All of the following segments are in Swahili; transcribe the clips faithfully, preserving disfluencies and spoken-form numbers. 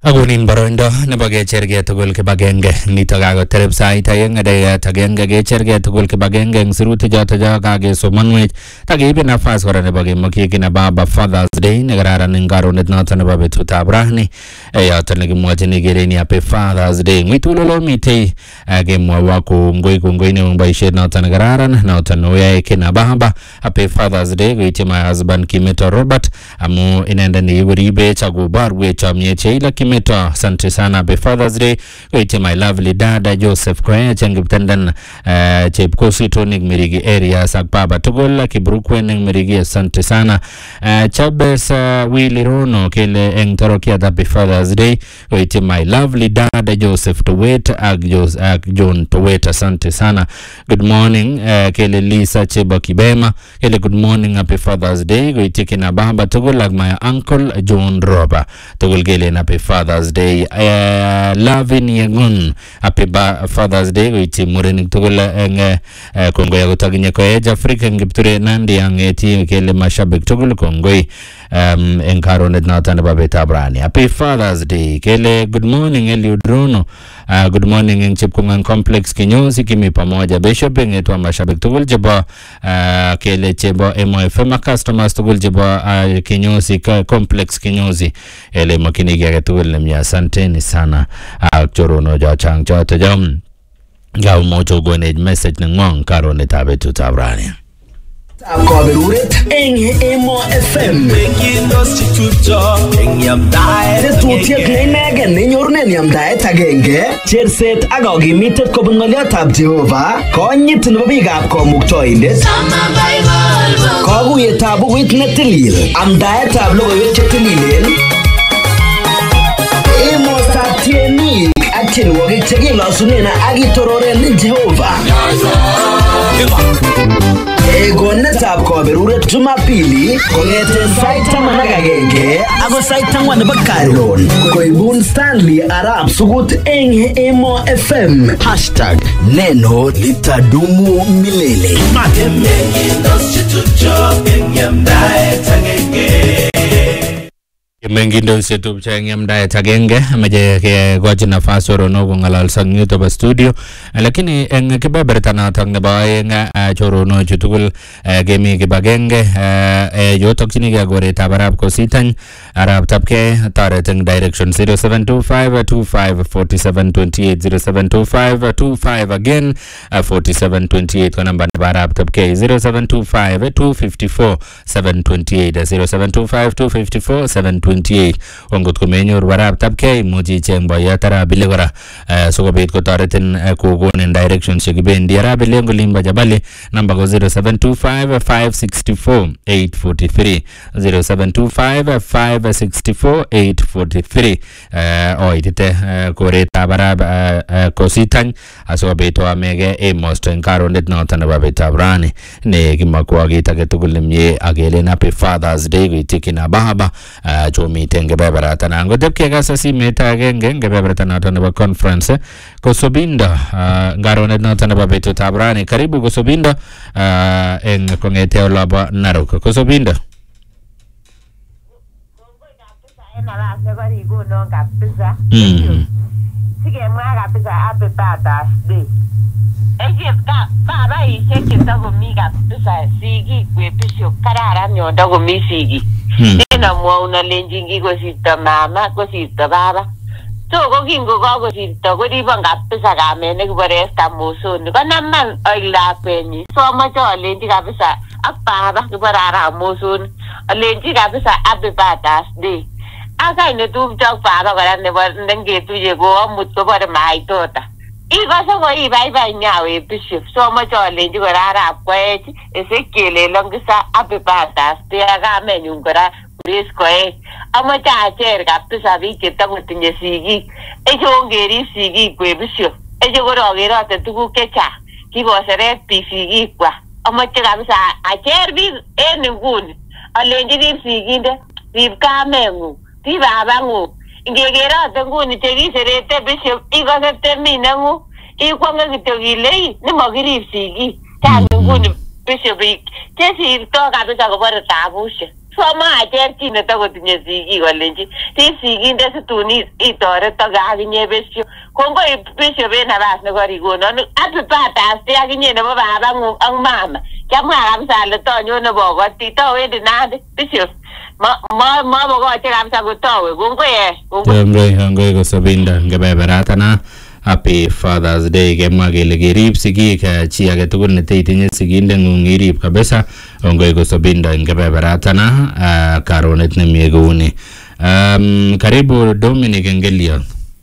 Agunin baroindo nebo kecherge tugul kibagenge nito kakotereb sait aeng dakika agenge kecherge tugul kibagenge eng sirutik choto cho kakesomanwech takeibe nafas kora nebo kemakyi kina baba Father's Day nekararan eng karonet noto nebo betutab rani yoto nekimwachini keleni happy Father's Day ng'witulolo mitei kemwoiwo kongoi kongoi neo boisiet noto nekararan noto noyae kina baba happy Father's Day koityi my husband Kimeto Robert amu inendet nekikoribech akoborwech chomyet cheila Kimeto. Asante sana, happy Father's Day koityi my lovely dada Joseph Koech eng Kiptenden uh, chepkosito ning Mirigi areas ak baba tugul Kibrukwen eng Mirigi. Asante sana uh, Chabes uh, Willy Rono kele eng Torokiat happy Father's Day koityi my lovely dada Joseph Towet ak, Jos, ak John Towet. Asante sana. Good morning uh, kele Lisa Chebo Kibema kele good morning happy Father's Day koityi kina baba tugul ak my uncle John Roba tugul kele happy Father's Day. Uh, Lavin Yegun happy Father's Day koityi murenik tugul eng uh, kongoi akotakinye Koech Africa eng Kipture Nandi ang eti kele mashabik tugul kongoi um, eng karonet noto nebo betab rani. Happy Father's Day kele good morning Eliud Rono. Uh, good morning eng Chepkungan Complex kinyozi kimi pamoja Bishop eng etwa mashabik tugul chebo uh, kele chebo M O F M customers tugul chebo uh, kinyozi Complex kinyozi ele makinige age tugul nemya. Asanteni sana ak chorono jo chang choto jam gaw mocho gonej message nengong karonetab betutab rani. Kaberuret eng M O F M tetutiet neinegen nenyorunen yamdaet agenge cherset ak kakimitet kobun ng'oliotab Jehova konyit nebo biikab komuktoindet kakuyetab bukuit netilil amdaetab logoiwek chetililen emostab tienik ak tienwogik chekilosunen ak itororen Jehova. Egonetab kaberuret Jumapili kong'eten sait taman ak agenge ako sait ang'wan nebo karon koibun Stanley Arap Sugut eng M O F M hashtag neno litadumu milele. Mengindo setupcha eng yamdaet agenge amache kekochi nafas chorono kong'alalso eng yuto studio lakini eng kebeberta notok nebo aeng chorono chu tugul kemi kibagenge yotokchinigei koretab Arap Kositany Arap Tapkei toret eng direction zero seven two five two five four seven two eight zero seven two five two five again four seven two eight ko namba nebo Arap Tapkei zero seven two five two five four seven two eight zero seven two five two five four seven two eight. Ongot kumenyor Arap Tapkei muchi icheng boyot Arabile kora sikobit kotoretin kokonin directions chekibendi Arabile eng olimbo Jabali namba ko zero seven two five five six four eight four three zero seven two five five six four eight four three. Oitite koretab Arap Kositany asikobit oamege emosto eng karonet noto nebo betutab rani ne kimakwo kit age tugul nemie akelen happy Father's Day koityi kina baba chomiten kebeberata nan kotepkei kasa simet agenge eng kebeberata noto nebo conference Kosobindo ngaronet noto nebo betutab rani. Karibu Kosobindo eng kong'ete olabo Narok. Kosobindo sikemwa kabisa happy Father's Day. Ejip ka baba ishe kitakomi kabisa sigik we Bishop kararan yondo komi sigik. Nina mwauna lenjingi kosirto mama kosirto baba. So ko kingo kakosirto koribon kabisa kamet nekibore Esther Mosoni konaman oik lakwenyi. So amache alenji kabisa ak baba kibore Arap Mosoni alenji kabisa happy Father's Day. Akai netupcho ak baba kora nebo nengetuye ko amut kobore Maitota. Ikose ko ibaibai nyawe Bishop. So amache alenji kora Arap Koech Ezekiel Elongisa happy Father's Day akamenyun kora Grace Koech. Amache acher kabisa biik chetakotinye sigik. Eche ongerib sigik kwe Bishop. Eche korokerote tuguk chechang. Kikoseret biik sigikwa. Amache kabisa acher biik en inguni. Alenji rib sigindet, rib kameng'ung, rib babang'ung. Ingekerote nguni chekiserete Bishop ikose temineng'ung ikwonge kityo kilei nemakirib sigik. Chang nguni Bishop chesirto kabisa kobore tabushek. Soma acherchi netakotinye sigik kolenji ti sigindet situni itoreto akinye besyo. Kongoi besyo be nabas nekorikonon. Happy birthday akinye nebo babang'ung ak mama. Kiamwa kabisa ale tanyone bokoti tawendi Nandi besyo. Ma ma ma bokoche kabisa kotawe. Kongoi eh. Kongoi kongoi kosabinda ngebeberatana. Happy Father's Day kemwa kele kerib sigik chi age tugul neteitinye sigindeng'ung irib kabisa. Kongoi kosabinda ngebeberatana karonet nemie kouni. Um, karibu Dominic Engelia.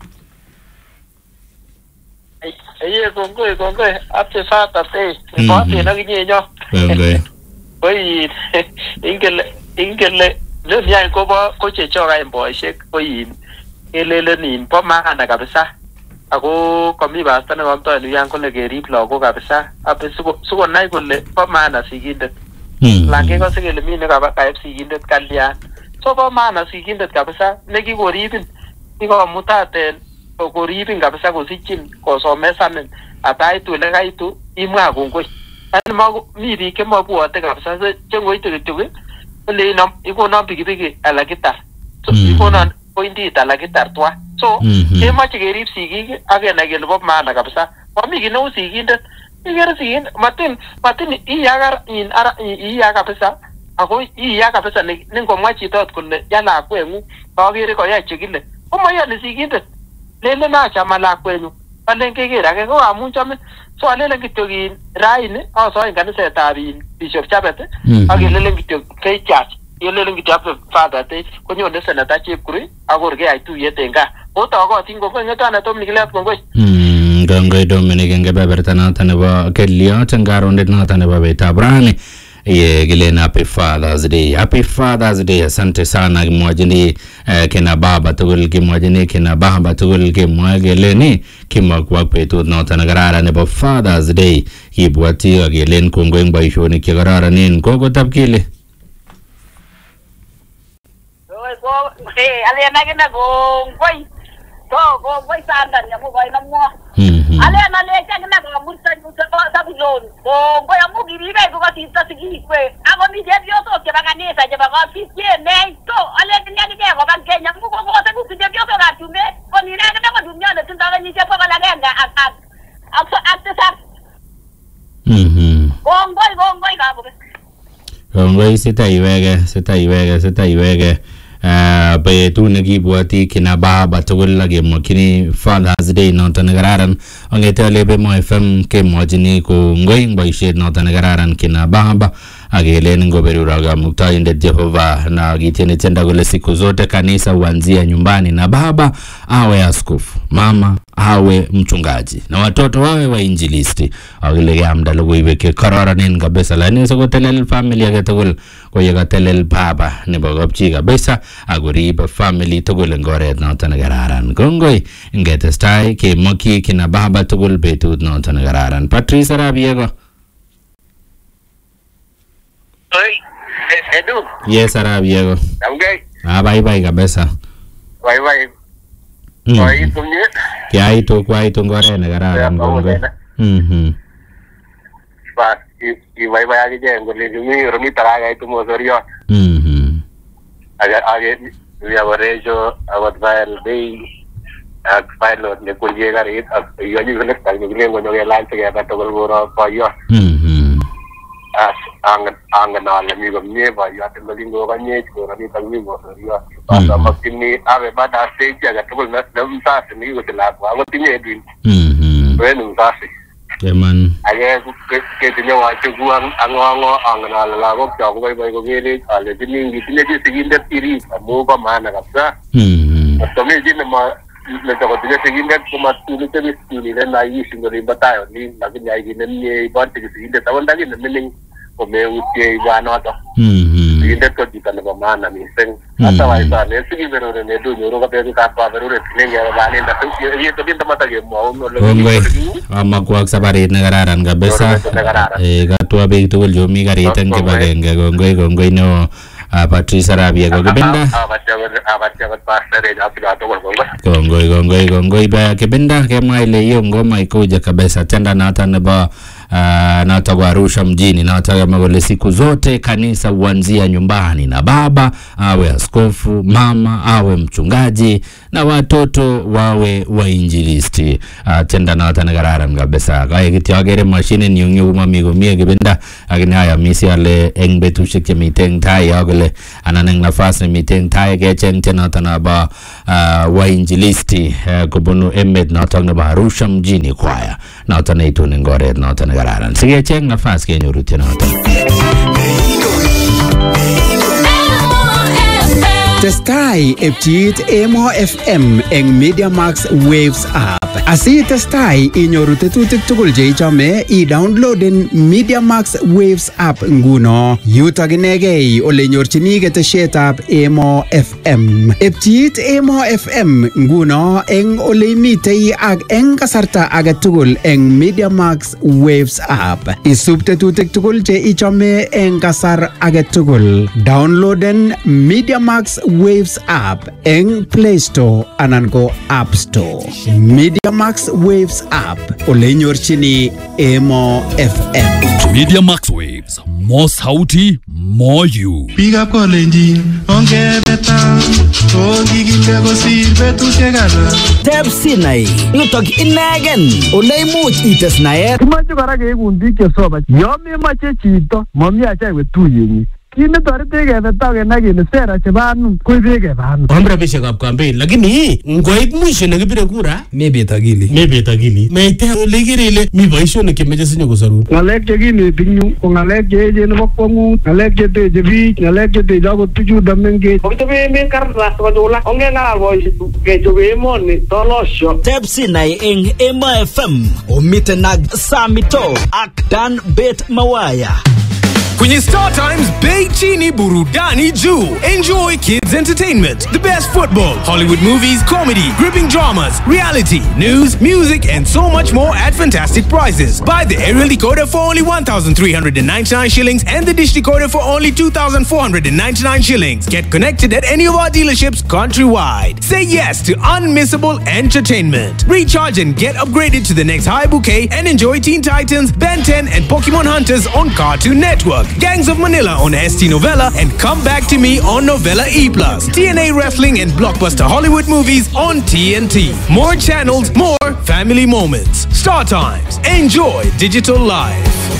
Eye kongoi kongoi Happy Father's Day. Pati na kinyenyo. Kongoi. Koi ingele ingele le mia ko ba ko chechoka emboishek koi elele nin po maana kabisa. Ako komi basta ne kamto ni yan kole kerib lagok kabisa. Ape siko siko nai kole po maana sigindet. Lange ko sikele mi ne kaba kaib sigindet kalyan. So po maana sigindet kabisa ne kikoribin. Iko mutate ko koribin kabisa kosichin kosomesanin ataitu ile kaitu imwa kongoi. Ani mago mi biik kemabwote kabisa chengoite kityo ole ino ikonon pikipiki ala gitar. So ikonon pointit ala gitar twa. So kemoche kerib sigik ak kenai kele bo maana kabisa. Mami ki neu sigindet. Ikere sigindet matin matin iyagar in ara iya kabisa. Ako iya kabisa ne ngomwa chito kole ya lakweng'ung akere koyai chekile. Komayani sigindet. Lele na chama lakweng'ung. Alen kekere ake ko amun chome. So alelen kityo kin raini asoen kanisetab in Bishop Chapet ak elelen kityo K Church. Elelen kityo Happy Father's Day konyone Senator Chepkurui akor keyai tuyet en gaa. Otokotin kongoi ng'etane tom nikilet kongoi. Mm, kongoi Dominic eng kebeberta noto nebo Keliot eng karondet noto nebo betab rani. Ye gilena Happy Father's Day. Happy Father's Day. Asante sana kimwajini eh, kina baba tugul kimwajini kina baba tugul kimwageleni kimwa betut noto nekararan nebo Father's Day. Kibwati akelen kongoi eng boisionik chekororonen kokotab kile. Ko eh alena kina kongoi. To kongoi sana nyamu koi namwa. Alena lecha kina ko mursa ko sabulon. Kongoi amu kiribe ko kasita sigikwe. Ako mi jebyoto ke bakanisa je bakafisye nei to alena kina ko ban Kenya ko ko ko se jebyoto ga tume ko ni na kina ko dunya na tunda ni je pa la genga ak ak ak ak sa. Mhm. Kongoi kongoi ka ko. Kongoi sitaiwege sitaiwege sitaiwege. Uh, betut nekibwoti kina baba tugul akemwokini Father's Day noto nekararan ongete ole Bemo F M kemwochini kongoi eng boisiet noto nekararan kina baba akelen ngoberura kamuktaindet Jehova na kitieni tenda kole siku zote kanisa huanzia nyumbani na baba awe askofu, mama awe mchungaji na watoto wawe wainjilisti. Akile keamda logoiwek kororonen kabisa lakini sikotelel family age tugul koyekatelel baba nebo kapchi kabisa akorib family tugul eng oret noto nekararan. Kongoi ngetestai kemokyi kina baba tugul betut noto nekararan. Patrice Arap Yego. Oi, Edu. Yes, Arap Yego. Okay. Ah, bye bye kabisa. Bye bye. Mm. Oi, tumye. Kiaitu kwaitu ngore nekararan kongoi. Mhm. Ba, i bye bye akije ngole mi romi taraga itu mosorio. Mhm. Aga age ya borejo agot bail bay ag pilot ne kunje garit ag yo ni gele tag ni gele ngono gelan te ga to gol boro pa yo. Mhm. As ang ang na le mi go nie ba yo te lingo ga nie ko ni tag mi mosorio. Asa makini ave bada stage ga to gol na dam sa ni go te la ko agot ni edwin. Mhm. Bueno, sasi. Keman. Age ke ke tinyo wa chu ang angongo ang na la go chong go go gele ale tining gi tinye sigindet iri amu ba mana kapsa. Mhm. To mi jin ma le to tinye sigindet kuma tuli te ni le na yi singo ri batayo ni na gi nyai gi ne ba te sigindet tawon da gi ne mining ko me utie wa no to. Mhm. Sigindet ko di kan ba mana mi seng ata wa isa ne sigi bero ne du nyoro ka pe ka pa bero re ne ga ba ne da tu ye to din tamata ge mo no le. Kongoi. Amakwak sabarit nekararan kabisa. Eh katwa biik tugul chomi karit eng kibagenge. Kongoi kongoi neo Patrice Arap Yego Kibinda. Kongoi kongoi kongoi ba Kibinda kemwa ile hiyo ngoma ikoje kabisa tenda nata nebo uh, noto kwa Arusha mjini. Noto kama vile siku zote kanisa huanzia nyumbani, na baba awe askofu, mama awe mchungaji, na watoto wawe wainjilisti. Uh, tenda noto nagararan kabisa. Kaya kitiagere mashine nyungu mamigo mie kibenda agini haya misi ale eng betushik ke miteng tai agale ananeng nafas miteng tai ke cheng noto na ba uh, wainjilisti uh, kubunu emed noto na ba Arusha mjini kwaya noto na itu ngore noto nagararan. Sige cheng nafas ke nyoruti noto. Testai epchit Emo F M eng Media Max Waves app. Asi testai inyoru tetutik tugul che ichome, i-downloaden Media Max Waves app nguno. Yutok inegei ole nyorchini ketesietab Emo F M. Epchit Emo F M nguno eng ole imitei ak eng kasarta age tugul eng Media Max Waves app. Isub tetutik tugul che ichome eng kasar age tugul. Downloaden Media Max Waves app eng Play Store anan ko App Store. Media Max Waves app ole nyorchini Emo F M. Media Max Waves, more sauti, more you. Big up Kolenjin, onge beta, ongi gile sir betu segala. Teb Sinai, yutok inegen, ole imuch ites naet. Kimache kora keikun biik chesoman. Yo memache chito, mami acha iwe tuyenyi. Kine torite kebeta kenai kele sera chebo anum koibe kebano. Omra bishekab campaign lakini ngoit mwisho nekibire kura Mebet akili. mebet akili. Meite ole kirele mi boisionik chemeche sinyo kosoru. Ngalek chekineti nyu ko ngalek cheechen nebo kwongut, ngalek cheteche biik, ngalek cheteche akot bichuto mengech. Okitobe emet kartas kochula, ongengalal boisiek kechobe emoni tolosyo. Teb Sinai eng Emo F M, omiten ak Samito ak Dan Bet Mawaya. Kwenye Star Times Bei Chini Burudani Juu. Enjoy kids entertainment, the best football, Hollywood movies, comedy, gripping dramas, reality, news, music, and so much more at fantastic prices. Buy the aerial decoder for only one thousand three hundred ninety-nine shillings and the dish decoder for only two thousand four hundred ninety-nine shillings. Get connected at any of our dealerships countrywide. Say yes to unmissable entertainment. Recharge and get upgraded to the next high bouquet and enjoy Teen Titans, Ben ten, and Pokemon Hunters on Cartoon Network. Gangs of Manila on S T Novella, and Come Back to Me on Novella E plus. T N A Wrestling and Blockbuster Hollywood movies on T N T. More channels, more family moments. Star Times. Enjoy digital life.